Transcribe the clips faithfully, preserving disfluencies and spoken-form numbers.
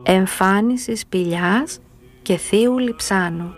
εμφάνιση σπηλιάς και θείου λειψάνου.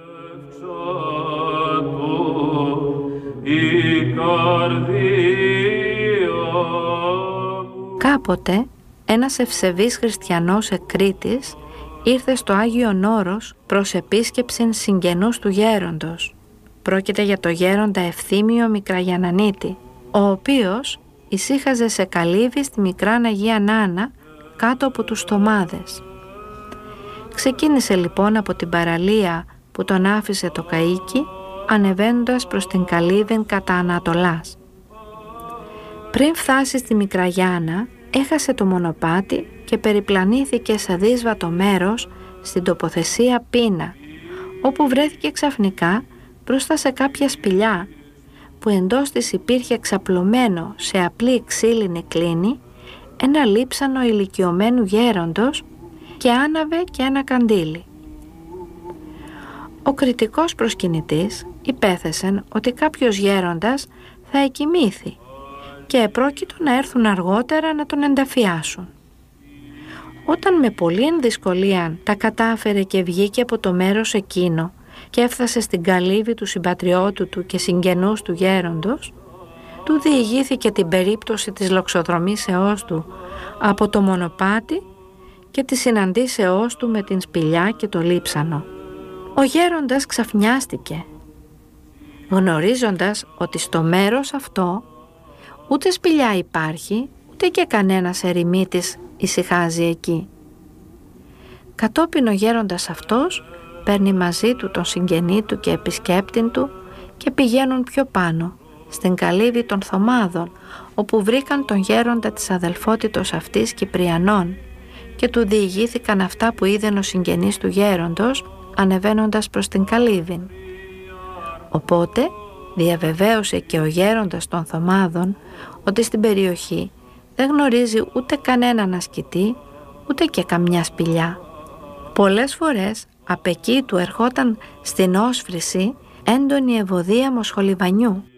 Κάποτε ένας ευσεβής χριστιανός εκρήτης ήρθε στο Άγιον Όρος προς επίσκεψην συγγενούς του γέροντος. Πρόκειται για το γέροντα Ευθύμιο Μικραγιαννανίτη, ο οποίος ησύχαζε σε καλύβη στη Μικράν Αγία Νάνα κάτω από τους Στομάδες. Ξεκίνησε λοιπόν από την παραλία που τον άφησε το καΐκι, ανεβαίνοντας προς την καλύβην κατά Ανατολάς. Πριν φτάσει στη Μικραγιάννα, έχασε το μονοπάτι και περιπλανήθηκε σε δύσβατο μέρος στην τοποθεσία Πίνα, όπου βρέθηκε ξαφνικά μπροστά σε κάποια σπηλιά που εντός της υπήρχε ξαπλωμένο σε απλή ξύλινη κλίνη ένα λείψανο ηλικιωμένου γέροντος και άναβε και ένα καντήλι. Ο κριτικός προσκυνητής υπέθεσεν ότι κάποιος γέροντας θα εκοιμήθη και επρόκειτο να έρθουν αργότερα να τον ενταφιάσουν. Όταν με πολλήν δυσκολία τα κατάφερε και βγήκε από το μέρος εκείνο και έφτασε στην καλύβη του συμπατριώτου του και συγγενούς του γέροντος, του διηγήθηκε την περίπτωση της λοξοδρομήσεώς του από το μονοπάτι και της συναντήσεώς του με την σπηλιά και το λείψανο. Ο γέροντας ξαφνιάστηκε, γνωρίζοντας ότι στο μέρος αυτό ούτε σπηλιά υπάρχει, ούτε και κανένας ερημίτης ησυχάζει εκεί. Κατόπιν ο γέροντας αυτός παίρνει μαζί του τον συγγενή του και επισκέπτην του και πηγαίνουν πιο πάνω, στην καλύβη των Θωμάδων, όπου βρήκαν τον γέροντα της αδελφότητος αυτής Κυπριανών και του διηγήθηκαν αυτά που είδεν ο συγγενής του γέροντος ανεβαίνοντας προς την καλύβη. Οπότε διαβεβαίωσε και ο γέροντας των Θωμάδων ότι στην περιοχή δεν γνωρίζει ούτε κανέναν ασκητή, ούτε και καμιά σπηλιά. Πολλές φορές απ' εκεί του ερχόταν στην όσφρηση έντονη ευωδία μοσχολιβανιού.